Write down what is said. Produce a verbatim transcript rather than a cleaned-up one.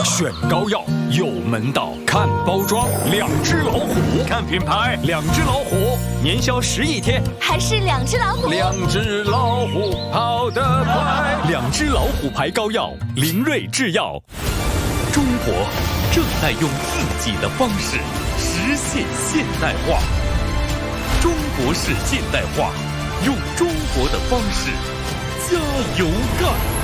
选膏药有门道，看包装，两只老虎；看品牌，两只老虎，年销十亿天， 还是两只老虎。 两只老虎跑得快，两只老虎牌膏药，灵瑞制药。 中国正在用自己的方式实现现代化。中国式现代化，用中国的方式加油干！